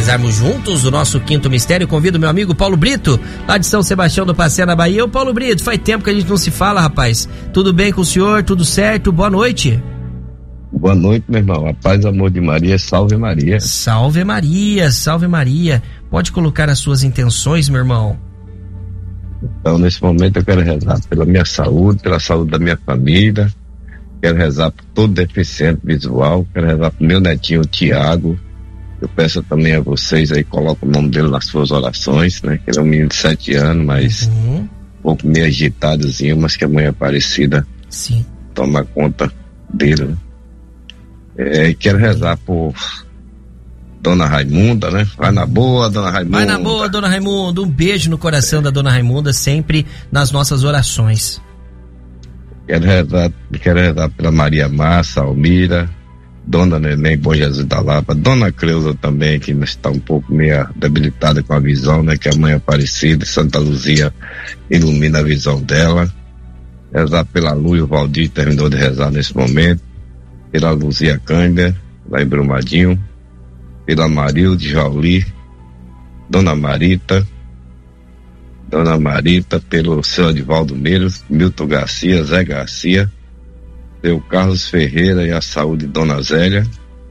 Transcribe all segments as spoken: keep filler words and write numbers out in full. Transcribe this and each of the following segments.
rezarmos juntos o nosso quinto mistério, convido meu amigo Paulo Brito, lá de São Sebastião do Passé, na Bahia. Ô Paulo Brito, faz tempo que a gente não se fala, rapaz. Tudo bem com o senhor? Tudo certo? Boa noite. Boa noite, meu irmão. A paz, amor de Maria, salve Maria. Salve Maria, salve Maria. Pode colocar as suas intenções, meu irmão. Então, nesse momento eu quero rezar pela minha saúde, pela saúde da minha família. Quero rezar por todo deficiente visual. Quero rezar pro meu netinho, Tiago. Eu peço também a vocês aí, coloca o nome dele nas suas orações, né? Ele é um menino de sete anos, mas uhum. um pouco meio agitadozinho, mas que a mãe Aparecida Sim. toma conta dele, né? É, quero rezar por Dona Raimunda, né? Vai na boa, Dona Raimunda. Vai na boa, Dona Raimunda. Um beijo no coração é. da Dona Raimunda, sempre nas nossas orações. Quero rezar, quero rezar pela Maria Massa, Almira, Dona Neném, Bom Jesus da Lapa, Dona Cleusa também, que está um pouco meio debilitada com a visão, né? Que a mãe Aparecida, Santa Luzia ilumina a visão dela. Rezar pela Lu e o Valdir, terminou de rezar nesse momento. Pela Luzia Cândida, lá em Brumadinho. Pela Marilde Jauli, Dona Marita, Dona Marita, pelo seu Edivaldo Meiros, Milton Garcia, Zé Garcia, pelo Carlos Ferreira e a saúde de Dona Zélia.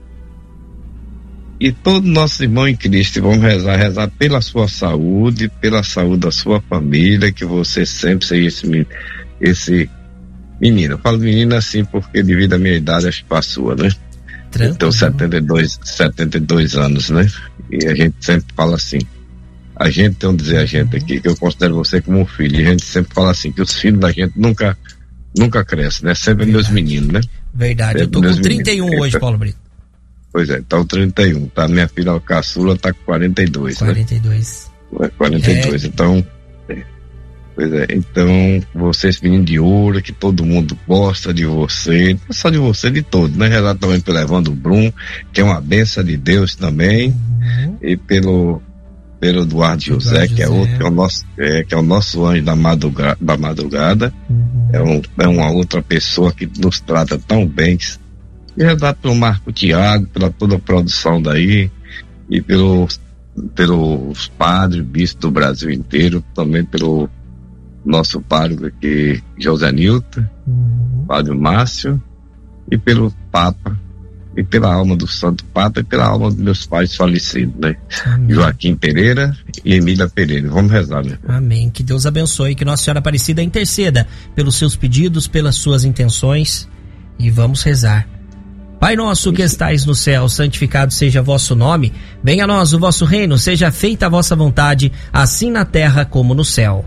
E todos nossos irmãos em Cristo, vamos rezar, rezar pela sua saúde, pela saúde da sua família, que você sempre seja esse, esse menino. Eu falo menino assim porque devido à minha idade acho que passou, né? Eu tenho setenta e dois, setenta e dois anos, né? E a gente sempre fala assim, a gente tem um dizer a gente aqui, que eu considero você como um filho, e a gente sempre fala assim, que os filhos da gente nunca nunca crescem, né? Sempre Verdade. meus meninos, né? Verdade, sempre eu tô com trinta e um meninos. Hoje, Paulo Brito. Pois é, então trinta e um, tá? Minha filha a caçula tá com quarenta e dois, quarenta e dois. Né? quarenta e dois, é. então... É. Pois é, então, vocês meninos de ouro, que todo mundo gosta de você, não só de você, de todos, né? Rezar também pelo Evandro Brum, que é uma benção de Deus também, uhum. e pelo, pelo Eduardo José, Eduardo que, é outro, que, é o nosso, é, que é o nosso anjo da madrugada, da madrugada. Uhum. É, um, é uma outra pessoa que nos trata tão bem. E rezar pelo Marco Tiago, pela toda a produção daí, e pelos, pelos padres, bispos do Brasil inteiro, também pelo nosso pároco aqui, José Nilton, uhum. Padre Márcio, e pelo Papa, e pela alma do Santo Papa, e pela alma dos meus pais falecidos, né? Amém. Joaquim Pereira e Emília Pereira. Vamos rezar, né? Amém. Que Deus abençoe, que Nossa Senhora Aparecida interceda pelos seus pedidos, pelas suas intenções, e vamos rezar. Pai nosso que estais no céu, santificado seja vosso nome, venha a nós o vosso reino, seja feita a vossa vontade, assim na terra como no céu.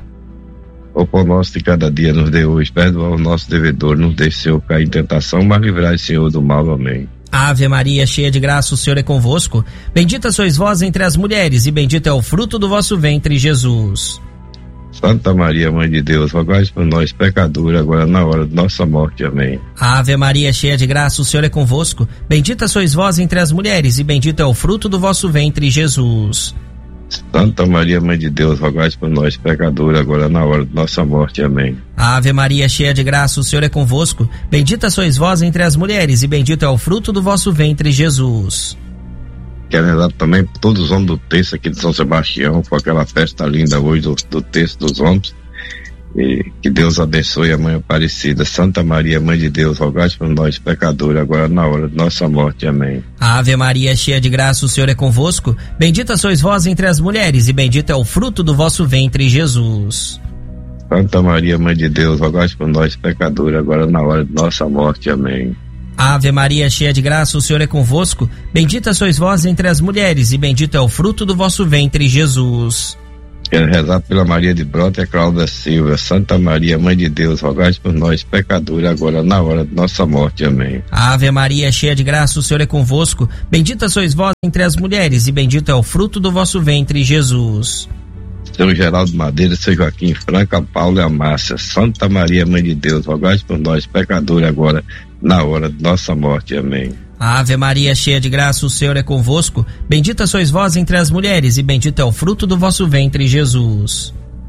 O pão nosso de cada dia nos dê hoje, perdoa o nosso devedor, não deixe, Senhor, cair em tentação, mas livrai, Senhor, do mal. Amém. Ave Maria, cheia de graça, o Senhor é convosco. Bendita sois vós entre as mulheres, e bendito é o fruto do vosso ventre, Jesus. Santa Maria, Mãe de Deus, rogai por nós, pecadores, agora na hora de nossa morte. Amém. Ave Maria, cheia de graça, o Senhor é convosco. Bendita sois vós entre as mulheres, e bendito é o fruto do vosso ventre, Jesus. Santa Maria, Mãe de Deus, rogai por nós, pecadores, agora na hora de nossa morte. Amém. Ave Maria, cheia de graça, o Senhor é convosco. Bendita sois vós entre as mulheres, e bendito é o fruto do vosso ventre, Jesus. Quero rezar também por todos os homens do texto aqui de São Sebastião, por aquela festa linda hoje do, do texto dos homens. E que Deus abençoe a Mãe Aparecida. Santa Maria, Mãe de Deus, rogai por nós, pecadores, agora na hora de nossa morte. Amém. Ave Maria, cheia de graça, o Senhor é convosco. Bendita sois vós entre as mulheres, e bendito é o fruto do vosso ventre, Jesus. Santa Maria, Mãe de Deus, rogai por nós, pecadores, agora na hora de nossa morte. Amém. Ave Maria, cheia de graça, o Senhor é convosco. Bendita sois vós entre as mulheres, e bendito é o fruto do vosso ventre, Jesus. Quero rezar pela Maria de Brota e a Cláudia Silva. Santa Maria, Mãe de Deus, rogai por nós, pecadores, agora na hora de nossa morte. Amém. Ave Maria, cheia de graça, o Senhor é convosco. Bendita sois vós entre as mulheres, e bendito é o fruto do vosso ventre, Jesus. São Geraldo Madeira, São Joaquim Franca, Paulo e Amácia. Santa Maria, Mãe de Deus, rogai por nós, pecadores, agora na hora de nossa morte. Amém. Ave Maria, cheia de graça, o Senhor é convosco. Bendita sois vós entre as mulheres, e bendito é o fruto do vosso ventre, Jesus.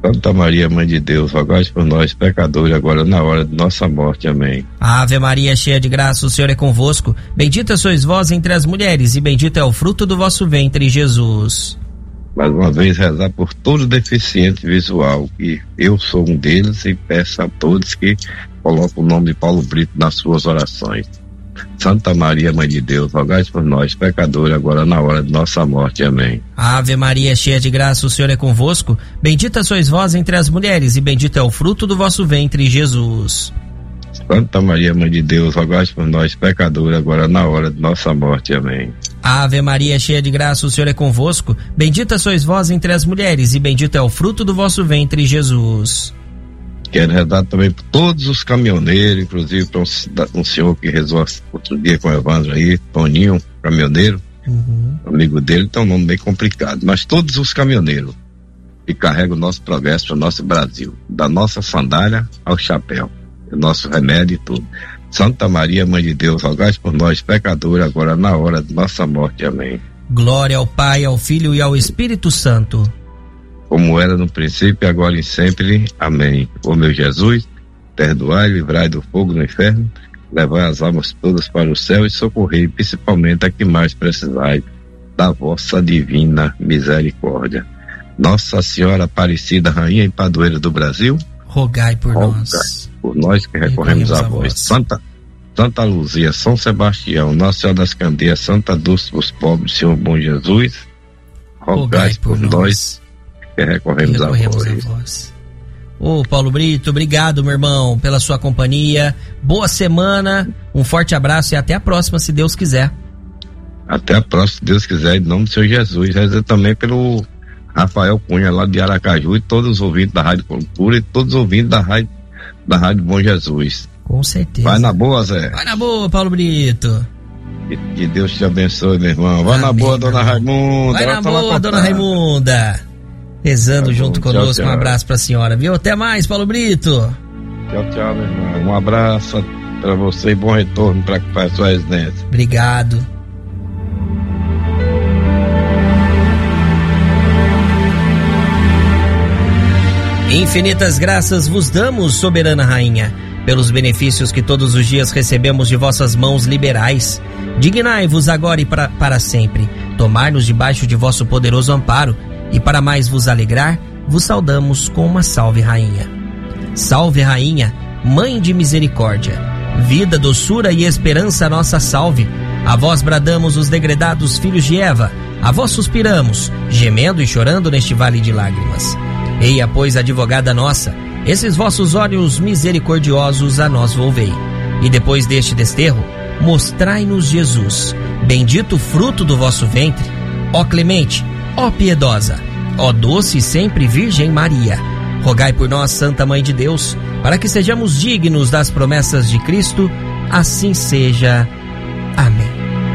Santa Maria, Mãe de Deus, rogai por nós, pecadores, agora na hora de nossa morte. Amém. Ave Maria, cheia de graça, o Senhor é convosco. Bendita sois vós entre as mulheres, e bendito é o fruto do vosso ventre, Jesus. Mais uma vez, rezar por todo deficiente visual, e eu sou um deles, e peço a todos que coloquem o nome de Paulo Brito nas suas orações. Santa Maria, Mãe de Deus, rogai por nós, pecadores, agora na hora de nossa morte. Amém. Ave Maria, cheia de graça, o Senhor é convosco. Bendita sois vós entre as mulheres, e bendito é o fruto do vosso ventre, Jesus. Santa Maria, Mãe de Deus, rogai por nós, pecadores, agora na hora de nossa morte. Amém. Ave Maria, cheia de graça, o Senhor é convosco. Bendita sois vós entre as mulheres, e bendito é o fruto do vosso ventre, Jesus. Quero rezar também por todos os caminhoneiros, inclusive para um, um senhor que rezou outro dia com o Evandro aí, Toninho, caminhoneiro, uhum. amigo dele, tem um nome bem complicado, mas todos os caminhoneiros que carregam o nosso progresso para o nosso Brasil, da nossa sandália ao chapéu, o nosso remédio e tudo. Santa Maria, Mãe de Deus, rogai por nós, pecadores, agora na hora de nossa morte. Amém. Glória ao Pai, ao Filho e ao Espírito Santo, como era no princípio, agora e sempre. Amém. Ó meu Jesus, perdoai, livrai do fogo do inferno, levai as almas todas para o céu e socorrei principalmente a que mais precisai da vossa divina misericórdia. Nossa Senhora Aparecida, Rainha e Padroeira do Brasil, rogai por rogai nós. por nós que recorremos a, a vós. Santa, Santa Luzia, São Sebastião, Nossa Senhora das Candeias, Santa Dulce dos pobres, Senhor bom Jesus, rogai, rogai por, por nós. nós. Que recorremos, recorremos a vós. A vós. Ô Paulo Brito, obrigado, meu irmão, pela sua companhia. Boa semana, um forte abraço e até a próxima, se Deus quiser. Até a próxima, se Deus quiser, em nome do Senhor Jesus. Reza também pelo Rafael Cunha, lá de Aracaju, e todos os ouvintes da Rádio Cultura e todos os ouvintes da Rádio, da Rádio Bom Jesus. Com certeza. Vai na boa, Zé. Vai na boa, Paulo Brito. Que, que Deus te abençoe, meu irmão. Vai Amém, na boa, dona Raimunda. Vai na boa, dona Raimunda. Rezando tá junto bom, conosco, tchau, tchau. Um abraço pra senhora, viu? Até mais, Paulo Brito. Tchau, tchau, meu irmão. Um abraço pra você e bom retorno pra, pra sua residência. Obrigado. Infinitas graças vos damos, soberana rainha, pelos benefícios que todos os dias recebemos de vossas mãos liberais. Dignai-vos agora e para, para sempre, tomar-nos debaixo de vosso poderoso amparo. E para mais vos alegrar, vos saudamos com uma salve rainha. Salve rainha, mãe de misericórdia, vida, doçura e esperança nossa salve. A vós bradamos os degredados filhos de Eva, a vós suspiramos, gemendo e chorando neste vale de lágrimas. Eia, pois, advogada nossa, esses vossos olhos misericordiosos a nós volvei. E depois deste desterro, mostrai-nos Jesus, bendito fruto do vosso ventre. Ó clemente, ó piedosa, ó doce e sempre Virgem Maria, rogai por nós, Santa Mãe de Deus, para que sejamos dignos das promessas de Cristo, assim seja. Amém.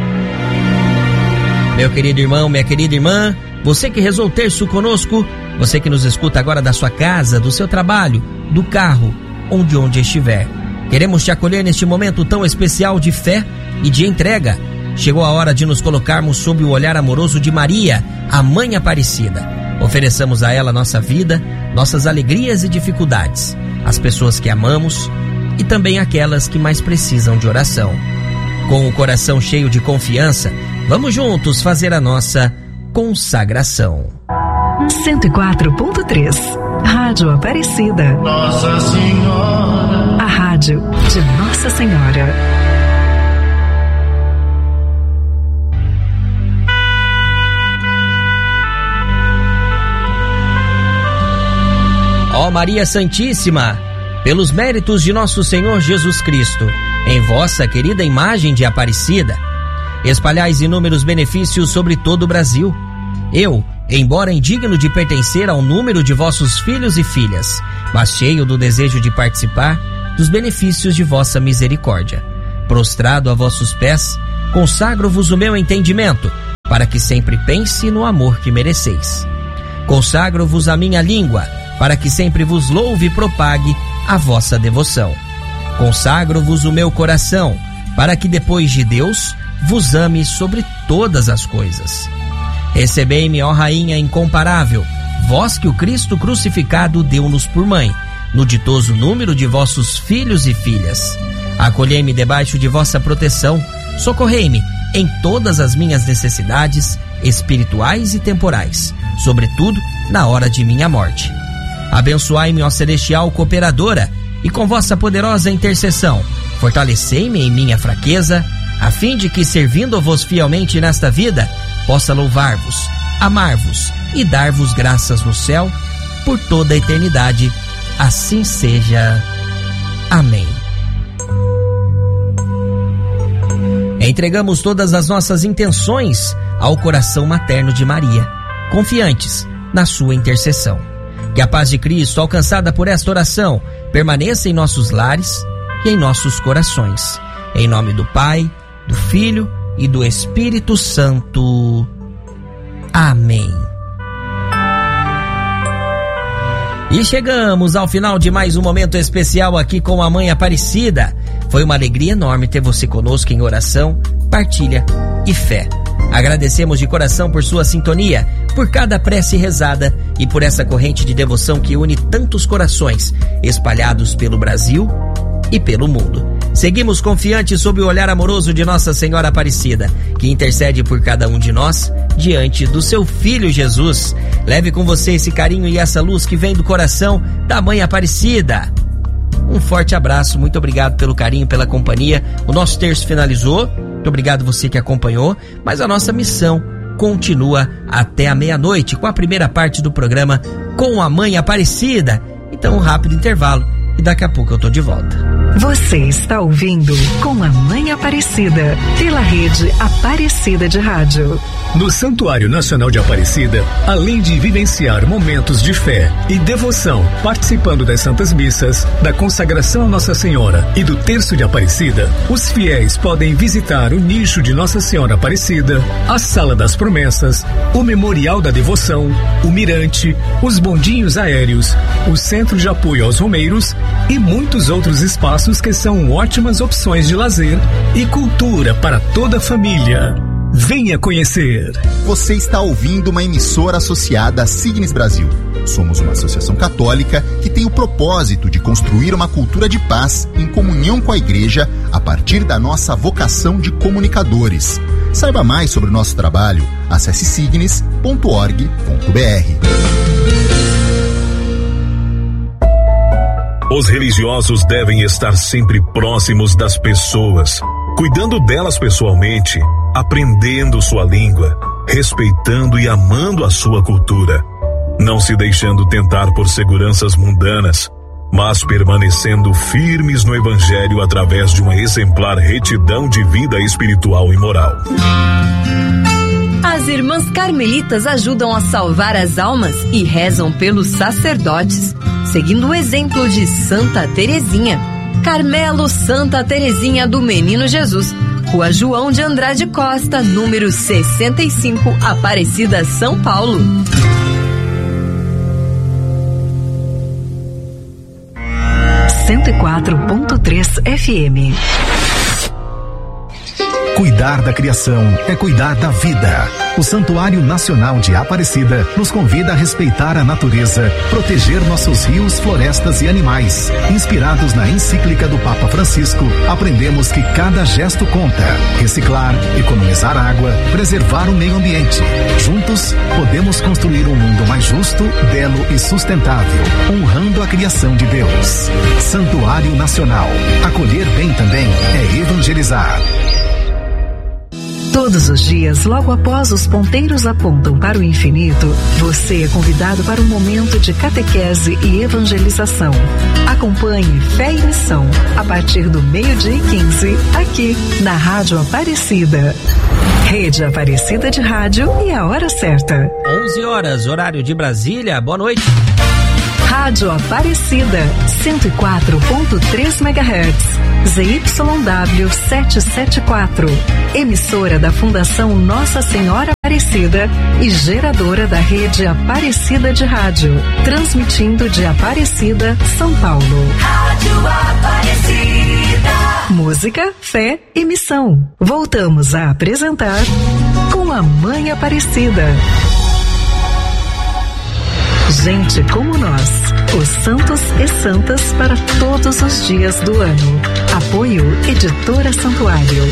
Meu querido irmão, minha querida irmã, você que rezou o terço conosco, você que nos escuta agora da sua casa, do seu trabalho, do carro, onde onde estiver, queremos te acolher neste momento tão especial de fé e de entrega. Chegou a hora de nos colocarmos sob o olhar amoroso de Maria, a Mãe Aparecida. Ofereçamos a ela nossa vida, nossas alegrias e dificuldades, as pessoas que amamos e também aquelas que mais precisam de oração. Com o coração cheio de confiança, vamos juntos fazer a nossa consagração. cento e quatro ponto três Rádio Aparecida. Nossa Senhora. A rádio de Nossa Senhora. Ó Maria Santíssima, pelos méritos de nosso Senhor Jesus Cristo, em vossa querida imagem de Aparecida, espalhais inúmeros benefícios sobre todo o Brasil. Eu, embora indigno de pertencer ao número de vossos filhos e filhas, mas cheio do desejo de participar dos benefícios de vossa misericórdia, prostrado a vossos pés, consagro-vos o meu entendimento, para que sempre pense no amor que mereceis. Consagro-vos a minha língua, para que sempre vos louve e propague a vossa devoção. Consagro-vos o meu coração, para que depois de Deus vos ame sobre todas as coisas. Recebei-me, ó Rainha incomparável, vós que o Cristo crucificado deu-nos por mãe, no ditoso número de vossos filhos e filhas. Acolhei-me debaixo de vossa proteção, socorrei-me em todas as minhas necessidades espirituais e temporais, sobretudo na hora de minha morte. Abençoai-me, ó celestial cooperadora, e com vossa poderosa intercessão, fortalecei-me em minha fraqueza, a fim de que, servindo-vos fielmente nesta vida, possa louvar-vos, amar-vos e dar-vos graças no céu por toda a eternidade. Assim seja. Amém. Entregamos todas as nossas intenções ao coração materno de Maria, confiantes na sua intercessão. Que a paz de Cristo, alcançada por esta oração, permaneça em nossos lares e em nossos corações. Em nome do Pai, do Filho e do Espírito Santo. Amém. E chegamos ao final de mais um momento especial aqui com a Mãe Aparecida. Foi uma alegria enorme ter você conosco em oração, partilha e fé. Agradecemos de coração por sua sintonia, por cada prece rezada e por essa corrente de devoção que une tantos corações espalhados pelo Brasil e pelo mundo. Seguimos confiantes sob o olhar amoroso de Nossa Senhora Aparecida, que intercede por cada um de nós diante do seu Filho Jesus. Leve com você esse carinho e essa luz que vem do coração da Mãe Aparecida. Um forte abraço, muito obrigado pelo carinho, pela companhia. O nosso terço finalizou, muito obrigado você que acompanhou, mas a nossa missão continua até a meia-noite com a primeira parte do programa Com a Mãe Aparecida. Então um rápido intervalo e daqui a pouco eu tô de volta. Você está ouvindo Com a Mãe Aparecida, pela rede Aparecida de Rádio. No Santuário Nacional de Aparecida, além de vivenciar momentos de fé e devoção, participando das Santas Missas, da consagração a Nossa Senhora e do Terço de Aparecida, os fiéis podem visitar o nicho de Nossa Senhora Aparecida, a Sala das Promessas, o Memorial da Devoção, o Mirante, os bondinhos aéreos, o Centro de Apoio aos Romeiros e muitos outros espaços que são ótimas opções de lazer e cultura para toda a família. Venha conhecer. Você está ouvindo uma emissora associada à Signes Brasil. Somos uma associação católica que tem o propósito de construir uma cultura de paz em comunhão com a Igreja a partir da nossa vocação de comunicadores. Saiba mais sobre o nosso trabalho. Acesse signes ponto org ponto br. Os religiosos devem estar sempre próximos das pessoas, cuidando delas pessoalmente, aprendendo sua língua, respeitando e amando a sua cultura, não se deixando tentar por seguranças mundanas, mas permanecendo firmes no Evangelho através de uma exemplar retidão de vida espiritual e moral. As irmãs carmelitas ajudam a salvar as almas e rezam pelos sacerdotes, seguindo o exemplo de Santa Teresinha. Carmelo Santa Teresinha do Menino Jesus, Rua João de Andrade Costa, número sessenta e cinco, Aparecida, São Paulo. cento e quatro ponto três F M. Cuidar da criação é cuidar da vida. O Santuário Nacional de Aparecida nos convida a respeitar a natureza, proteger nossos rios, florestas e animais. Inspirados na encíclica do Papa Francisco, aprendemos que cada gesto conta. Reciclar, economizar água, preservar o meio ambiente. Juntos, podemos construir um mundo mais justo, belo e sustentável, honrando a criação de Deus. Santuário Nacional. Acolher bem também é evangelizar. Todos os dias, logo após os ponteiros apontam para o infinito, você é convidado para um momento de catequese e evangelização. Acompanhe Fé e Missão, a partir do meio-dia e quinze, aqui na Rádio Aparecida. Rede Aparecida de Rádio e a hora certa. onze horas, horário de Brasília. Boa noite. Rádio Aparecida, cento e quatro ponto três megahertz, Z Y W setecentos e setenta e quatro, emissora da Fundação Nossa Senhora Aparecida e geradora da rede Aparecida de Rádio, transmitindo de Aparecida, São Paulo. Rádio Aparecida. Música, fé e missão. Voltamos a apresentar Com a Mãe Aparecida. Gente como nós, os santos e santas para todos os dias do ano. Apoio Editora Santuário.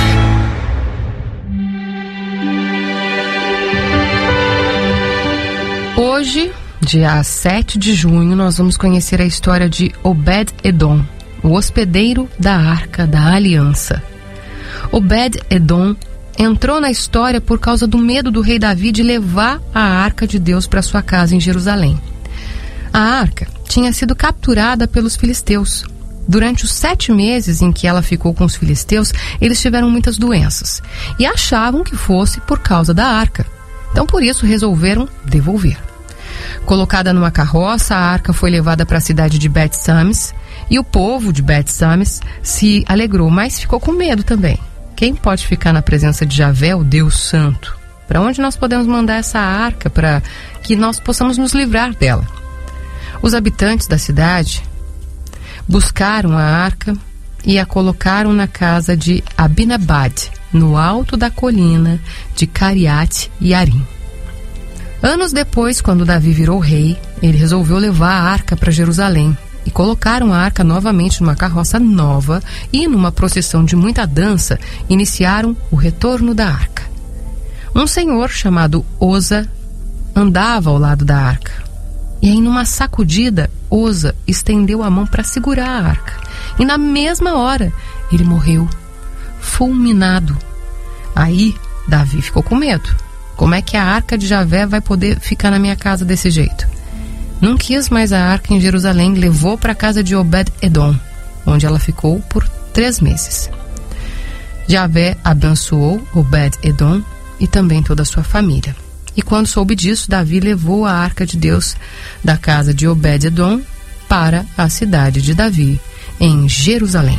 Hoje, dia sete de junho, nós vamos conhecer a história de Obed-Edom, o hospedeiro da Arca da Aliança. Obed-Edom entrou na história por causa do medo do rei Davi de levar a Arca de Deus para sua casa em Jerusalém. A Arca tinha sido capturada pelos filisteus. Durante os sete meses em que ela ficou com os filisteus, eles tiveram muitas doenças e achavam que fosse por causa da Arca. Então, por isso, resolveram devolver. Colocada numa carroça, a arca foi levada para a cidade de Bet-Sames e o povo de Bet-Sames se alegrou, mas ficou com medo também. Quem pode ficar na presença de Javé, o Deus Santo? Para onde nós podemos mandar essa arca para que nós possamos nos livrar dela? Os habitantes da cidade buscaram a arca e a colocaram na casa de Abinabad, no alto da colina de Cariate Yarim. Anos depois, quando Davi virou rei, ele resolveu levar a arca para Jerusalém e colocaram a arca novamente numa carroça nova e, numa procissão de muita dança, iniciaram o retorno da arca. Um senhor chamado Oza andava ao lado da arca. E aí, numa sacudida, Oza estendeu a mão para segurar a arca. E na mesma hora, ele morreu, fulminado. Aí, Davi ficou com medo. Como é que a arca de Javé vai poder ficar na minha casa desse jeito? Não quis mais a arca em Jerusalém, levou para a casa de Obed-Edom, onde ela ficou por três meses. Javé abençoou Obed-Edom e também toda a sua família. E quando soube disso, Davi levou a arca de Deus da casa de Obed-Edom para a cidade de Davi, em Jerusalém.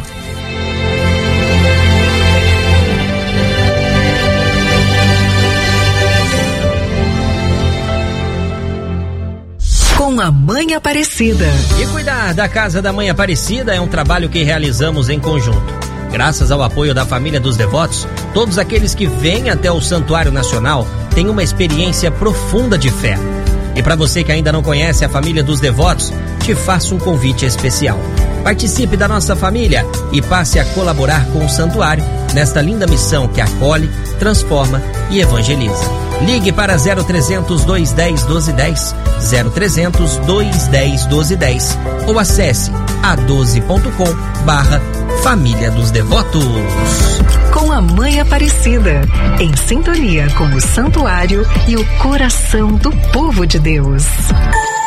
Com a Mãe Aparecida. E cuidar da Casa da Mãe Aparecida é um trabalho que realizamos em conjunto. Graças ao apoio da família dos devotos, todos aqueles que vêm até o Santuário Nacional têm uma experiência profunda de fé. E para você que ainda não conhece a família dos devotos, te faço um convite especial. Participe da nossa família e passe a colaborar com o Santuário nesta linda missão que acolhe, transforma e evangeliza. Ligue para zero trezentos, dois dez, doze dez, zero trezentos, dois dez, doze dez ou acesse a doze ponto com barra Família dos Devotos. Com a Mãe Aparecida, em sintonia com o Santuário e o coração do povo de Deus.